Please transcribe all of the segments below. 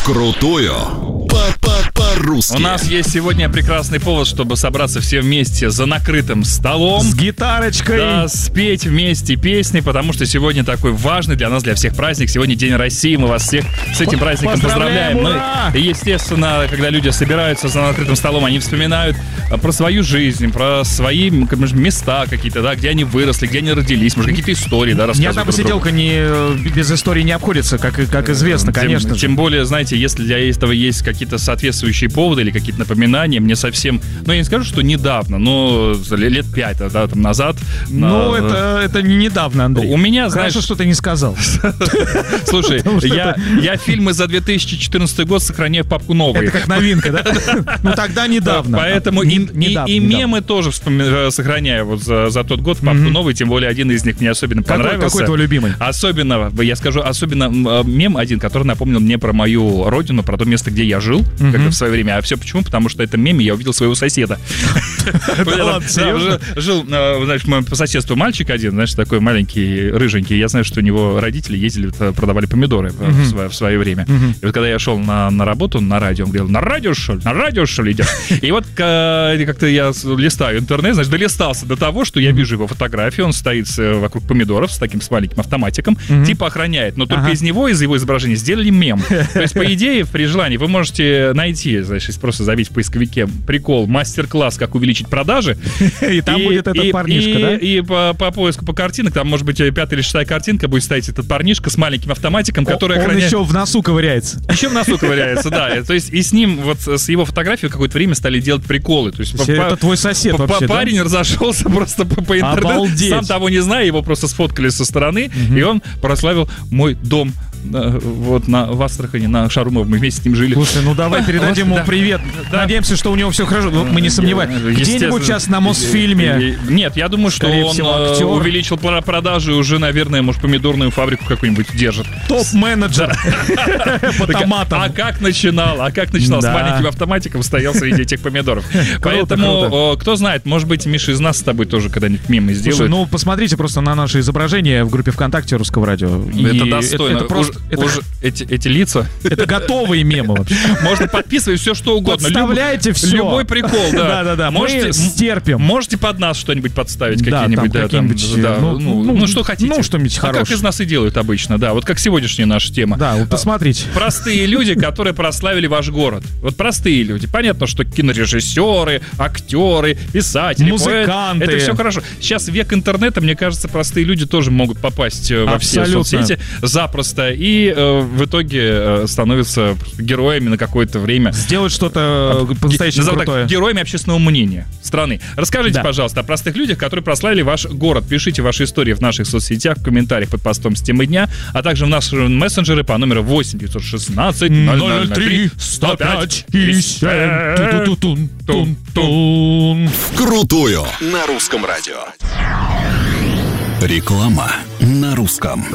Крутое по-русски. У нас есть сегодня прекрасный повод, чтобы собраться все вместе за накрытым столом. С гитарочкой. Да, спеть вместе песни, потому что сегодня такой важный для нас, для всех праздник. Сегодня День России, мы вас всех с этим праздником поздравляем. Ура! И, естественно, когда люди собираются за накрытым столом, они вспоминают про свою жизнь, про свои места какие-то, да, где они выросли, где они родились, может, какие-то истории, да, рассказывают. Ни одна посиделка без истории не обходится, как известно, конечно. Тем более, знаете, если для этого есть какие-то соответствующие поводы или какие-то напоминания, мне совсем, я не скажу, что недавно, но лет 5, да, там назад. Ну, это не недавно, Андрей. У меня, Хорошо, что ты не сказал. Слушай, я фильмы за 2014 год сохраняю в папку новые. Это как новинка, да? Ну, тогда недавно. Поэтому и мемы тоже сохраняю вот за тот год в папку новые, тем более один из них мне особенно понравился. Какой твой любимый? Особенно мем один, который напомнил мне про мою родину, про то место, где я жил в свое время. А все почему? Потому что это меме я увидел своего соседа. Жил, знаешь, по соседству мальчик один, знаешь, такой маленький, рыженький. Я знаю, что у него родители ездили, продавали помидоры в свое время. И вот когда я шел на работу на радио, он говорил: на радио, что ли, идешь? И вот как-то я листаю интернет, значит, долистался до того, что я вижу его фотографию, он стоит вокруг помидоров с таким маленьким автоматиком, типа охраняет, но только из его изображения сделали мем. То есть, по идее, при желании вы можете найти, значит, просто забить в поисковике прикол, мастер-класс, как увеличить продажи. И там будет этот парнишка, да? И по поиску по картинкам, там, может быть, 5-я или 6-я картинка будет стоять этот парнишка с маленьким автоматиком, который охраняет. Он еще в носу ковыряется. Еще в носу ковыряется, да. То есть, и с ним, вот с его фотографией какое-то время стали делать приколы. То есть, это твой сосед вообще, да? Парень разошелся просто по интернету. Обалдеть. Сам того не зная, его просто сфоткали со стороны, и он прославил мой дом. Вот в Астрахани, на Шарумово, мы вместе с ним жили. Слушай, ну давай передадим ему привет. Надеемся, что у него все хорошо. Мы не сомневаемся. Где-нибудь сейчас на Мосфильме. Нет, я думаю, что он увеличил продажи уже, наверное, может, помидорную фабрику какую-нибудь держит. Топ-менеджер по томатам. А как начинал? С маленьким автоматиком стоял среди этих помидоров. Поэтому, кто знает, может быть, Миша из нас с тобой тоже когда-нибудь мемы сделает. Слушай, ну посмотрите просто на наше изображение в группе ВКонтакте Русского радио. Это достойно. Это просто эти лица. Это готовые мемы вообще. Можно подписывать все, что угодно. Подставляйте все. Любой прикол, да. Да-да-да. Мы стерпим. Можете под нас что-нибудь подставить, какие-нибудь. Ну, что хотите. Ну, что-нибудь хорошее. Как из нас и делают обычно, да. Вот как сегодняшняя наша тема. Да, вот посмотрите. Простые люди, которые прославили ваш город. Вот простые люди. Понятно, что кинорежиссеры, актеры, писатели, музыканты. Это все хорошо. Сейчас век интернета, мне кажется, простые люди тоже могут попасть во все соцсети запросто. И в итоге становятся героями на какое-то время. Сделать что-то по-настоящему крутое. Героями общественного мнения страны. Расскажите, пожалуйста, о простых людях, которые прославили ваш город. Пишите ваши истории в наших соцсетях, в комментариях под постом с темой дня, а также в наши мессенджеры по номеру 8 916 003 105 57. Крутое на русском радио. Реклама на русском.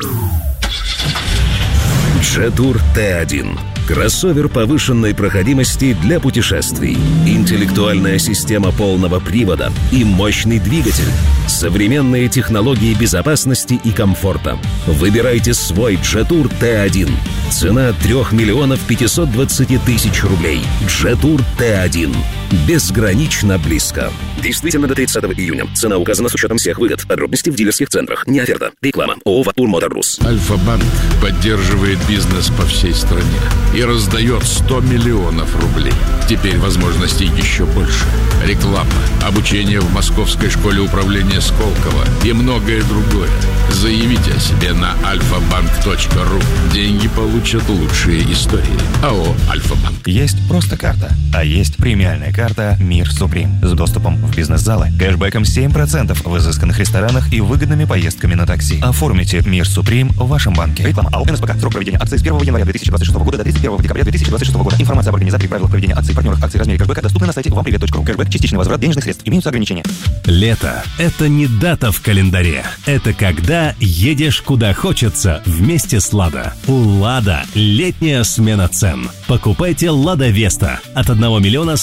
Jetour T1. Кроссовер повышенной проходимости для путешествий. Интеллектуальная система полного привода и мощный двигатель. Современные технологии безопасности и комфорта. Выбирайте свой Jetour T1. Цена 3 миллионов 520 тысяч рублей. Jetour T1. Безгранично близко. Действительно до 30 июня. Цена указана с учетом всех выгод. Подробности в дилерских центрах. Не оферта. Реклама. ООО «Ватур Моторрус». Альфа-банк поддерживает бизнес по всей стране и раздает 100 миллионов рублей. Теперь возможностей еще больше. Реклама, обучение в Московской школе управления Сколково и многое другое. Заявите о себе на alfabank.ru. Деньги получат лучшие истории. АО «Альфа-банк». Есть просто карта, а есть премиальная карта «Мир Суприм» с доступом в бизнес-залы, кэшбэком 7% в изысканных ресторанах и выгодными поездками на такси. Оформите «Мир Суприм» в вашем банке. Реклама АО «НСПК». Срок проведения акции с 1 января 2026 года до 31 декабря 2026 года. Информация об организаторе и правилах проведения акций, партнерах акций, размере кэшбэка доступна на сайте вампривет.ру. Кэшбэк, частичный возврат денежных средств. Имеются ограничения. Лето – это не дата в календаре. Это когда едешь куда хочется вместе с «Лада». У «Лада» летняя смена цен. Покупайте «Лада Веста» от 1 миллиона 160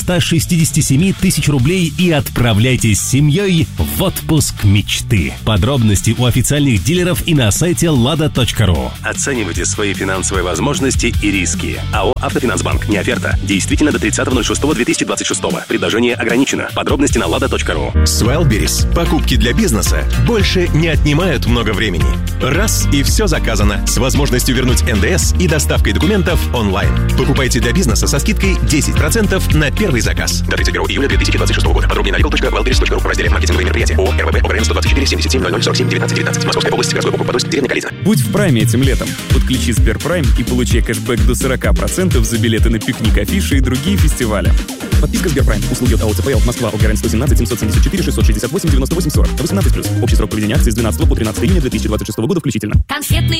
67 тысяч рублей и отправляйтесь с семьей в отпуск мечты. Подробности у официальных дилеров и на сайте lada.ru. Оценивайте свои финансовые возможности и риски. АО «Автофинансбанк». Не оферта. Действительно до 30.06.2026. Предложение ограничено. Подробности на lada.ru. С Wildberries покупки для бизнеса больше не отнимают много времени. Раз и все заказано. С возможностью вернуть НДС и доставкой документов онлайн. Покупайте для бизнеса со скидкой 10% на первый заказ. До 31 июля 2026 года. Подробнее на legal.wildberries.ru в разделе «Маркетинговые мероприятия». ООО «РВБ ОГРН 124 77 00 47 19 19. Московская область, городской округ Подольск, деревня Калитина. Будь в прайме этим летом. Подключи Сберпрайм и получай кэшбэк до 40% за билеты на пикник, афиши и другие фестивали. Подписка Сберпрайм. Услуги от АО ЦПЛ. Москва. ОГРН 117 774 668 98 40. 18+. Общий срок проведения акции с 12 по 13 июня 2026 года включительно. Конфетный